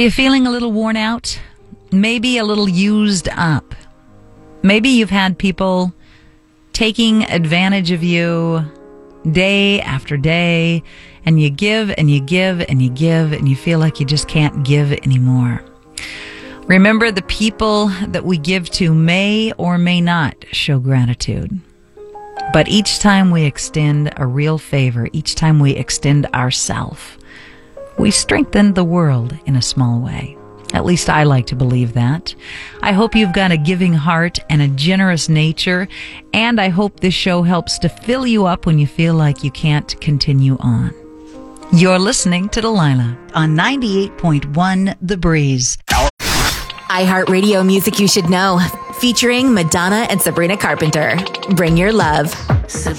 you feeling a little worn out? Maybe a little used up. Maybe you've had people taking advantage of you day after day, and you give and you give and you give, and you feel like you just can't give anymore. Remember, the people that we give to may or may not show gratitude. But each time we extend a real favor, each time we extend ourself, we strengthen the world in a small way. At least I like to believe that. I hope you've got a giving heart and a generous nature, and I hope this show helps to fill you up when you feel like you can't continue on. You're listening to Delilah on 98.1 The Breeze. iHeartRadio Music You Should Know, featuring Madonna and Sabrina Carpenter. Bring your love.